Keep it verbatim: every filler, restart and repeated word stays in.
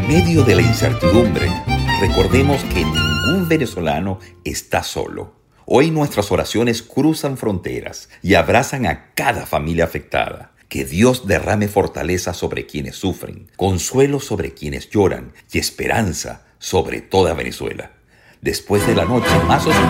medio de la incertidumbre, recordemos que ningún venezolano está solo. Hoy nuestras oraciones cruzan fronteras y abrazan a cada familia afectada. Que Dios derrame fortaleza sobre quienes sufren, consuelo sobre quienes lloran y esperanza sobre toda Venezuela. Después de la noche más oscura,